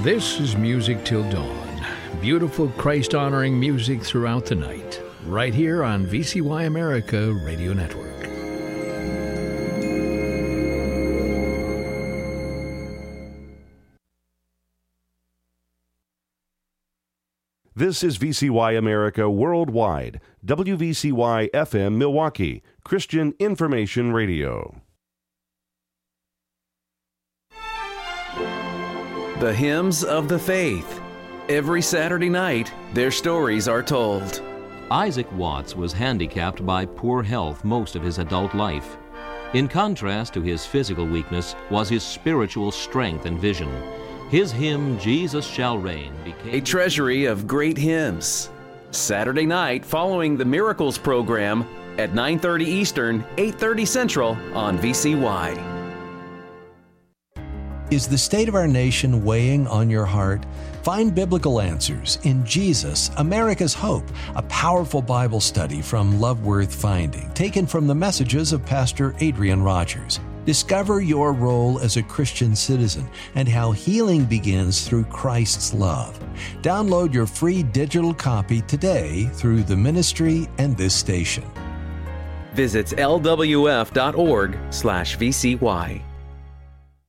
This is Music Till Dawn. Beautiful Christ-honoring music throughout the night. Right here on VCY America Radio Network. This is VCY America Worldwide, WVCY FM Milwaukee, Christian Information Radio. The Hymns of the Faith. Every Saturday night, their stories are told. Isaac Watts was handicapped by poor health most of his adult life. In contrast to his physical weakness was his spiritual strength and vision. His hymn, Jesus Shall Reign, became a treasury of great hymns. Saturday night following the Miracles program at 9:30 Eastern, 8:30 Central on VCY. Is the state of our nation weighing on your heart? Find biblical answers in Jesus, America's Hope, a powerful Bible study from Love Worth Finding, taken from the messages of Pastor Adrian Rogers. Discover your role as a Christian citizen and how healing begins through Christ's love. Download your free digital copy today through the ministry and this station. Visit lwf.org/VCY.